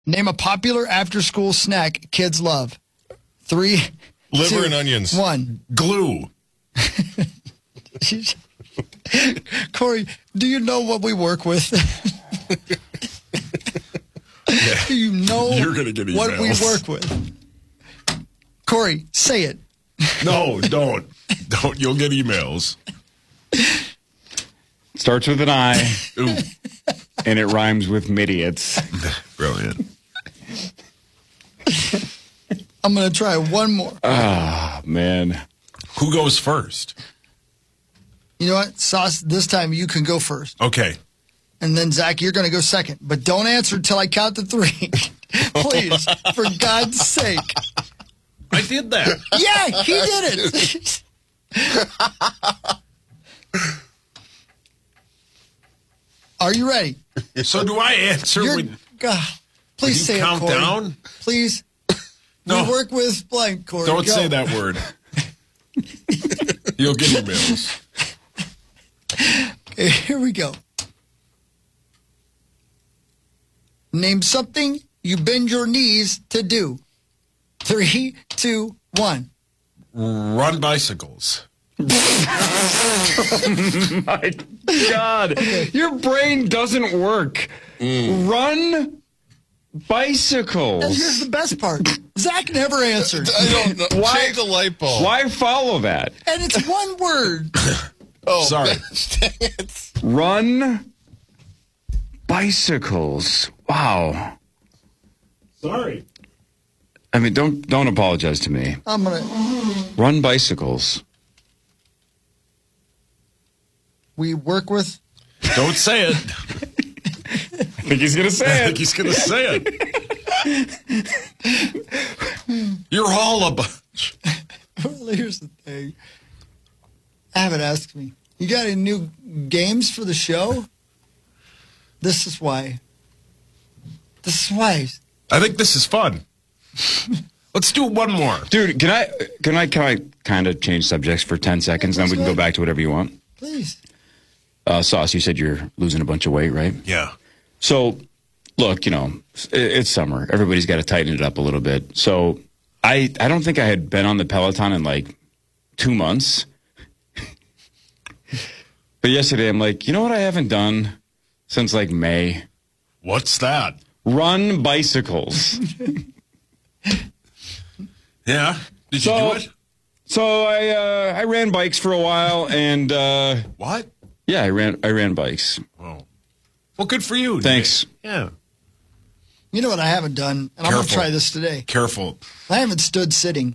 Name a popular after-school snack kids love. 3, Liver 2, and onions. 1. Glue. Corey, do you know what we work with? Do you know You're gonna get what we emails. work with? Corey, say it. No, don't. Don't. You'll get emails. Starts with an I, Ooh, and it rhymes with midiots. brilliant. I'm going to try one more. Ah, man. Who goes first? You know what? Sauce, this time you can go first. Okay. And then, Zach, you're going to go second. But don't answer until I count to 3. Please, for God's sake. I did that. Yeah, he did it. Are you ready? So do I answer when Please you say it, count Corey. down? Please. No. We work with blank, Corey. Don't Go. say that word. You'll get emails. Okay, here we go. Name something you bend your knees to do. 3, 2, 1. Run bicycles. My God. Your brain doesn't work. Run bicycles. And here's the best part. Zach never answered. I don't know. Why- Change the light bulb. Why follow that? And it's one word. Oh, sorry. Dang it. Run bicycles. Wow. Sorry. I mean, don't apologize to me. I'm going to... Run bicycles. We work with... Don't say it. I think he's going to I say think he's going to say it. You're all a bunch. Well, here's the thing. Abbott asked me, you got any new games for the show? This is why. This is why. I think this is fun. Let's do one more. Dude, can I kind of change subjects for 10 seconds, then we can go back to whatever you want? Please. Sauce, you said you're losing a bunch of weight, right? Yeah. So, look, it's summer. Everybody's got to tighten it up a little bit. So, I don't think I had been on the Peloton in like 2 months. But yesterday, I'm like, you know what I haven't done since like May? What's that? Run bicycles. Yeah. Did you do it? So I ran bikes for a while, and What? yeah, I ran bikes. Oh. Well, good for you. Thanks. Yeah. You know what I haven't done? And I'm going to Careful. try this today. Careful. I haven't stood sitting.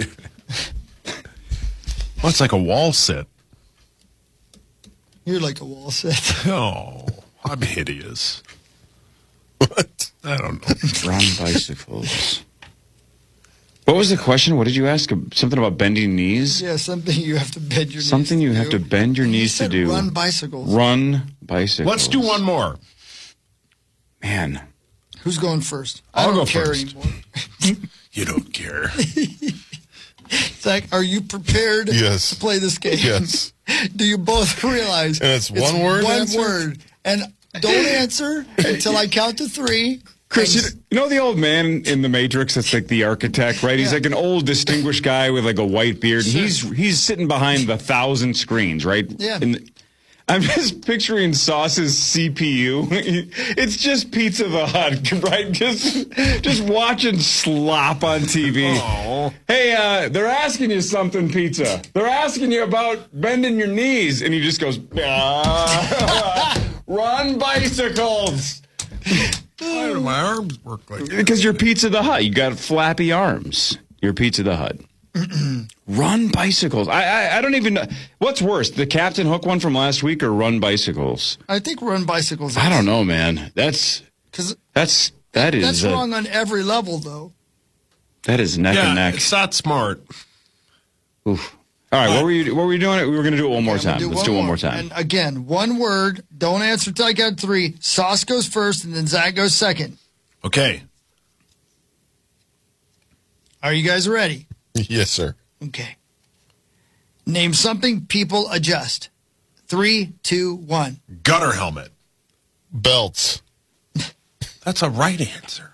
Well, it's like a wall sit. You're like a wall sit. Oh, I'm hideous. What? I don't know. Run bicycles. What was the question? What did you ask? Something about bending knees? Yeah, something you have to bend your knees Something you to have do. to bend your You knees to said do. Run bicycles. Run bicycles. Let's do one more. Man. Who's going first? I'll I don't go care first. anymore. You don't care. Zach, are you prepared Yes. to play this game? Yes. Do you both realize And it's one word One answer? word. And don't answer until I count to 3. Chris, And- you know the old man in The Matrix that's like the architect, right? He's Yeah. like an old, distinguished guy with like a white beard. And Sure. he's sitting behind the 1,000 screens, right? Yeah. I'm just picturing Sauce's CPU. It's just Pizza the Hut, right? Just watching slop on TV. Oh. Hey, they're asking you something, Pizza. They're asking you about bending your knees. And he just goes, run bicycles. Why do my arms work like that? Because you're Pizza the Hut. You got flappy arms. You're Pizza the Hut. Run bicycles. I don't even know. What's worse, the Captain Hook one from last week or run bicycles? I think run bicycles. I don't know, man. That is That's wrong on every level, though. That is neck and Yeah, neck. it's not smart. Oof. All right, what were you doing? We were going to do it one more I'm gonna time. Let's do it one more time. And again, one word. Don't answer till I count 3. Sauce goes first, and then Zach goes second. Okay. Are you guys ready? Yes, sir. Okay. Name something people adjust. 3, 2, 1. Gutter helmet. Belts. That's a right answer.